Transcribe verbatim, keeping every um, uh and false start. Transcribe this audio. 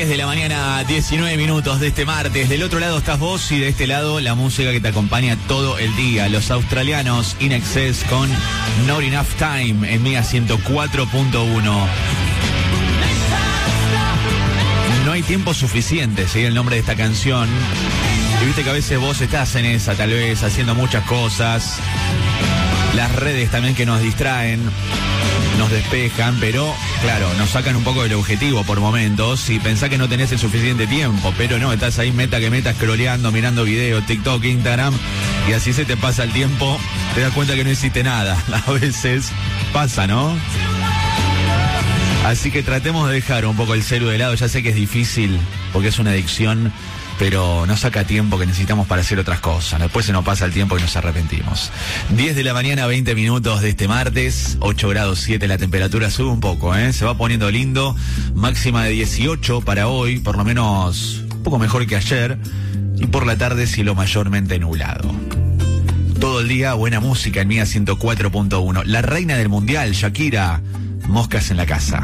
de la mañana, diecinueve minutos de este martes. Del otro lado estás vos y de este lado la música que te acompaña todo el día. Los australianos In Excess con Not Enough Time en Mega ciento cuatro punto uno. No hay tiempo suficiente, sería el nombre de esta canción. Y viste que a veces vos estás en esa, tal vez, haciendo muchas cosas. Las redes también que nos distraen, nos despejan, pero claro, nos sacan un poco del objetivo por momentos y pensás que no tenés el suficiente tiempo, pero no, estás ahí meta que meta scrolleando, mirando videos, TikTok, Instagram, y así se te pasa el tiempo, te das cuenta que no hiciste nada. A veces pasa, ¿no? Así que tratemos de dejar un poco el celu de lado. Ya sé que es difícil porque es una adicción, pero nos saca tiempo que necesitamos para hacer otras cosas. Después se nos pasa el tiempo y nos arrepentimos. diez de la mañana, veinte minutos de este martes, ocho grados siete, la temperatura sube un poco, ¿eh? Se va poniendo lindo, máxima de dieciocho para hoy, por lo menos un poco mejor que ayer, y por la tarde cielo mayormente nublado. Todo el día buena música en Mega ciento cuatro punto uno. La reina del mundial, Shakira, Moscas en la casa.